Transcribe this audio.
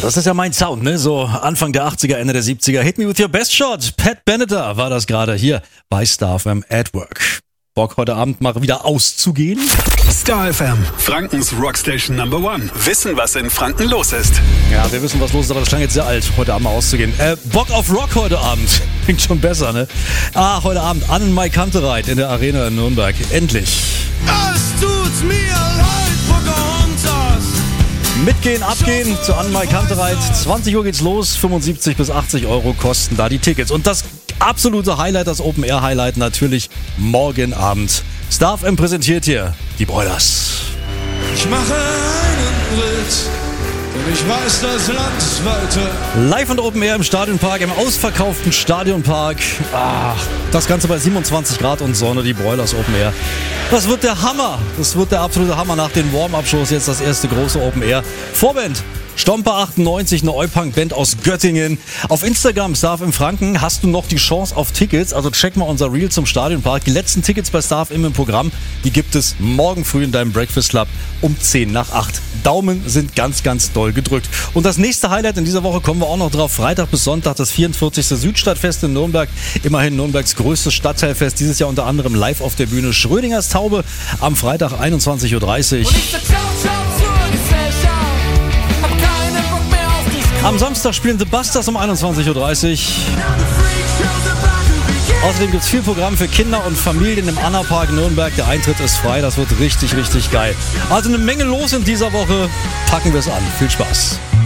Das ist ja mein Sound, ne? So Anfang der 80er, Ende der 70er. Hit me with your best shot. Pat Benatar war das gerade hier bei Star FM at Work. Bock heute Abend mal wieder auszugehen? Star FM, Frankens Rockstation Number One. Wissen, was in Franken los ist. Ja, wir wissen, was los ist, aber das klang jetzt sehr alt, heute Abend mal auszugehen. Bock auf Rock heute Abend. Klingt schon besser, ne? Heute Abend Annenmai Kantereit in der Arena in Nürnberg. Endlich. Es tut mir leid, Pocahontas. Mitgehen, abgehen zu Annenmai Kantereit. 20 Uhr geht's los, 75 bis 80 Euro kosten da die Tickets. Und das absolute Highlight, das Open-Air-Highlight natürlich morgen Abend. Star FM präsentiert hier die Broilers. Ich mache einen Ritt, denn ich weiß, das Land ist weiter. Live und Open Air im Stadionpark, im ausverkauften Stadionpark. Das Ganze bei 27 Grad und Sonne, die Broilers Open Air. Das wird der Hammer. Das wird der absolute Hammer nach den Warm-Up-Shows. Jetzt das erste große Open Air. Vorband. Stomper 98, eine Oi-Punk-Band aus Göttingen. Auf Instagram, Star FM Franken, hast du noch die Chance auf Tickets. Also check mal unser Reel zum Stadionpark. Die letzten Tickets bei Star FM im Programm, die gibt es morgen früh in deinem Breakfast Club um 10 nach 8. Daumen sind ganz, ganz doll gedrückt. Und das nächste Highlight in dieser Woche kommen wir auch noch drauf. Freitag bis Sonntag das 44. Südstadtfest in Nürnberg. Immerhin Nürnbergs größtes Stadtteilfest. Dieses Jahr unter anderem live auf der Bühne Schrödingers Taube am Freitag 21.30 Uhr. Am Samstag spielen The Busters um 21.30 Uhr. Außerdem gibt es viel Programm für Kinder und Familien im Anna-Park Nürnberg. Der Eintritt ist frei, das wird richtig, richtig geil. Also eine Menge los in dieser Woche. Packen wir es an. Viel Spaß.